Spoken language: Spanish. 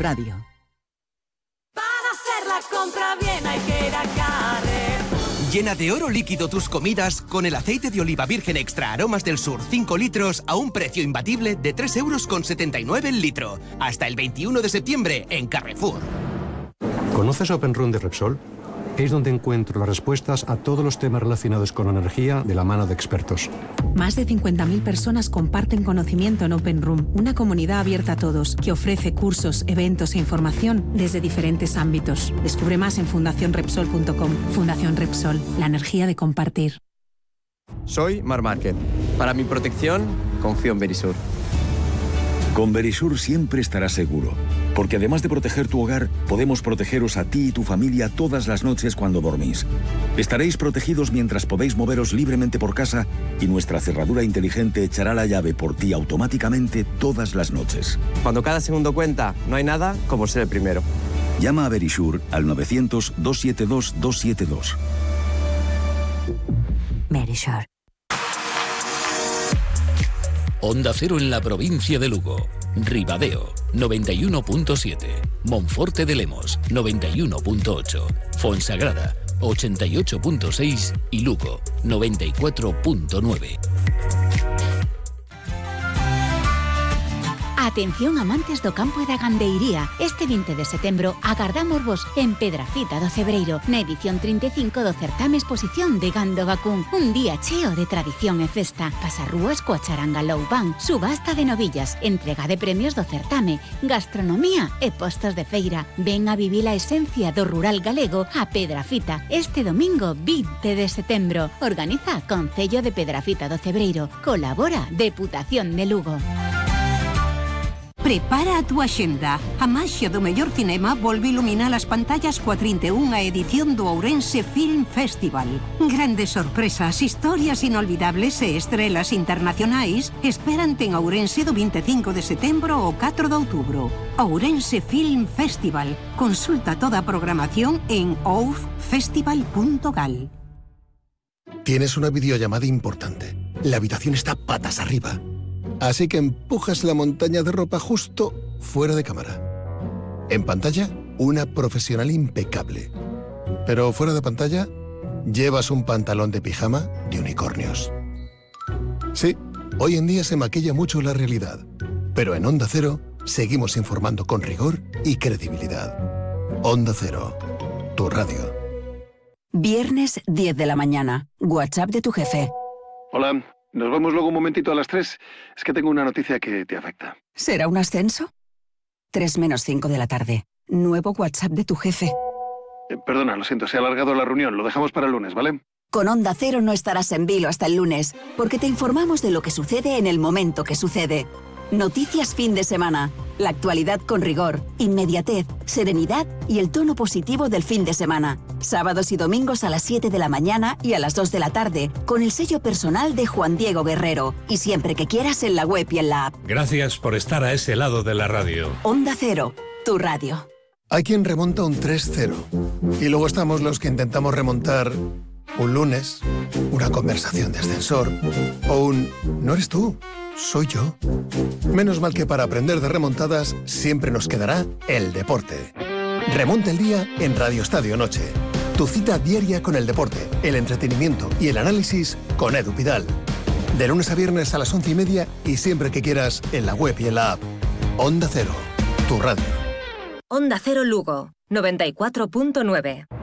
radio. Para hacer la compra bien hay que ir a Carrefour. Llena de oro líquido tus comidas con el aceite de oliva virgen extra Aromas del Sur 5 litros a un precio imbatible de 3,79 € el litro. Hasta el 21 de septiembre en Carrefour. ¿Conoces Open Room de Repsol? Es donde encuentro las respuestas a todos los temas relacionados con energía de la mano de expertos. Más de 50.000 personas comparten conocimiento en Open Room, una comunidad abierta a todos que ofrece cursos, eventos e información desde diferentes ámbitos. Descubre más en fundacionrepsol.com. Fundación Repsol, la energía de compartir. Soy Mar Márquez. Para mi protección, confío en Verisur. Con Verisur siempre estarás seguro, porque además de proteger tu hogar, podemos protegeros a ti y tu familia todas las noches cuando dormís. Estaréis protegidos mientras podéis moveros libremente por casa y nuestra cerradura inteligente echará la llave por ti automáticamente todas las noches. Cuando cada segundo cuenta, no hay nada como ser el primero. Llama a Verisur al 900-272-272. Verisur. Onda Cero en la provincia de Lugo. Ribadeo, 91.7. Monforte de Lemos, 91.8. Fonsagrada, 88.6. Y Lugo, 94.9. Atención amantes do campo e da gandeiría. Este 20 de setembro agardámosvos en Pedrafita do Cebreiro, na edición 35 do certame exposición de Gando Vacún. Un día cheo de tradición e festa. Pasarrúas coa charanga Loubán, subasta de novillas, entrega de premios do certame, gastronomía e postos de feira. Ven a vivir a esencia do rural galego a Pedrafita este domingo 20 de setembro. Organiza Concello de Pedrafita do Cebreiro. Colabora Deputación de Lugo. Prepara a túa xenda. A maxia do mellor cinema volve iluminar as pantallas coa 31ª edición do Ourense Film Festival. Grandes sorpresas, historias inolvidables e estrelas internacionais esperante en Ourense do 25 de setembro ao 4 de outubro. Ourense Film Festival. Consulta toda a programación en oufestival.gal. Tienes una videollamada importante. La habitación está patas arriba. Así que empujas la montaña de ropa justo fuera de cámara. En pantalla, una profesional impecable. Pero fuera de pantalla, llevas un pantalón de pijama de unicornios. Sí, hoy en día se maquilla mucho la realidad. Pero en Onda Cero, seguimos informando con rigor y credibilidad. Onda Cero, tu radio. Viernes 10 de la mañana. WhatsApp de tu jefe. Hola. Nos vemos luego un momentito a las 3. Es que tengo una noticia que te afecta. ¿Será un ascenso? 3 menos 5 de la tarde. Nuevo WhatsApp de tu jefe. Perdona, lo siento, se ha alargado la reunión. Lo dejamos para el lunes, ¿vale? Con Onda Cero no estarás en vilo hasta el lunes, porque te informamos de lo que sucede en el momento que sucede. Noticias fin de semana. La actualidad con rigor, inmediatez, serenidad y el tono positivo del fin de semana. Sábados y domingos a las 7 de la mañana y a las 2 de la tarde, con el sello personal de Juan Diego Guerrero. Y siempre que quieras en la web y en la app. Gracias por estar a ese lado de la radio. Onda Cero, tu radio. Hay quien remonta un 3-0. Y luego estamos los que intentamos remontar un lunes, una conversación de ascensor o un «no eres tú, soy yo». Menos mal que para aprender de remontadas siempre nos quedará el deporte. Remonta el día en Radio Estadio Noche. Tu cita diaria con el deporte, el entretenimiento y el análisis con Edu Pidal. De lunes a viernes a las 11:30 y siempre que quieras en la web y en la app. Onda Cero, tu radio. Onda Cero Lugo, 94.9.